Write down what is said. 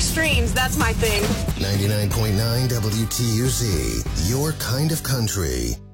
extremes. That's my thing. 99.9 WTUZ, your kind of country.